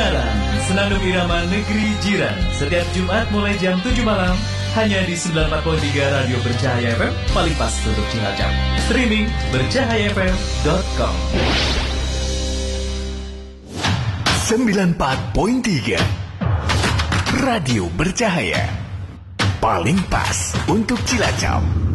Siaran Senandung Irama Negeri Jiran setiap Jumat mulai jam 7 malam hanya di 94.3 Radio Bercahaya FM, paling pas untuk Cilacap. Streaming bercahayafm.com. 94.3 Radio Bercahaya, paling pas untuk Cilacap.